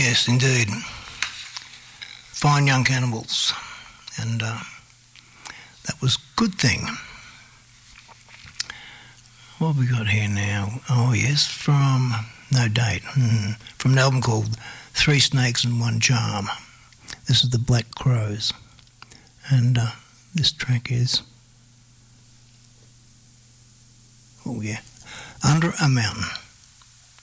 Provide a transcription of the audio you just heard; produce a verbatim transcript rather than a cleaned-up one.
Yes, indeed. Fine Young Cannibals. And uh, that was Good Thing. What have we got here now? Oh, yes, from... No date. Hmm. From an album called Three Snakes and One Charm. This is the Black Crows. And uh, this track is... Oh, yeah. Under a Mountain.